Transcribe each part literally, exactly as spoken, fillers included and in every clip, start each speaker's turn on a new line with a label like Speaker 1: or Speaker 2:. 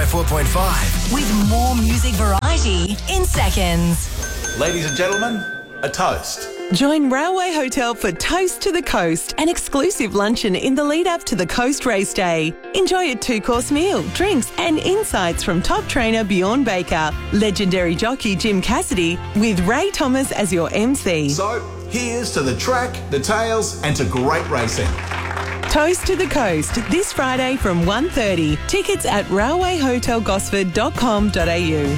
Speaker 1: four point five.
Speaker 2: With more music variety in seconds.
Speaker 3: Ladies and gentlemen, a toast.
Speaker 4: Join Railway Hotel for Toast to the Coast, an exclusive luncheon in the lead-up to the Coast Race Day. Enjoy a two-course meal, drinks and insights from top trainer Bjorn Baker, legendary jockey Jim Cassidy, with Ray Thomas as your M C.
Speaker 3: So, here's to the track, the tails and to great racing.
Speaker 4: Toast to the Coast, this Friday from one thirty. Tickets at railway hotel gosford dot com dot a u.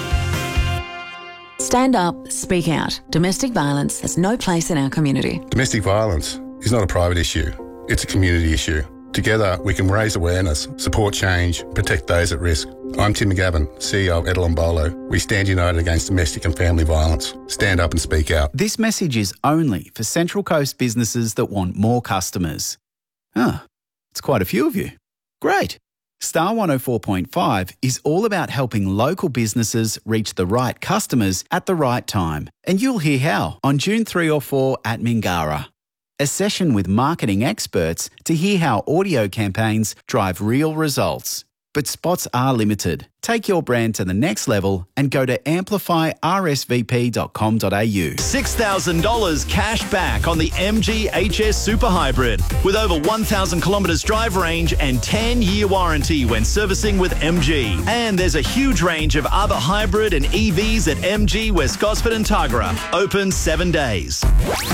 Speaker 5: Stand up, speak out. Domestic violence has no place in our community.
Speaker 6: Domestic violence is not a private issue, it's a community issue. Together, we can raise awareness, support change, protect those at risk. I'm Tim McGavin, C E O of Edelon Bolo. We stand united against domestic and family violence. Stand up and speak out.
Speaker 7: This message is only for Central Coast businesses that want more customers. Ah, it's quite a few of you. Great. Star one oh four point five is all about helping local businesses reach the right customers at the right time. And you'll hear how on June third or fourth at Mingara. A session with marketing experts to hear how audio campaigns drive real results. But spots are limited. Take your brand to the next level and go to amplify r s v p dot com dot a u.
Speaker 8: six thousand dollars cash back on the M G H S Super Hybrid with over one thousand kilometres drive range and ten year warranty when servicing with M G. And there's a huge range of other hybrid and E Vs at M G West Gosford and Tuggerah. Open seven days.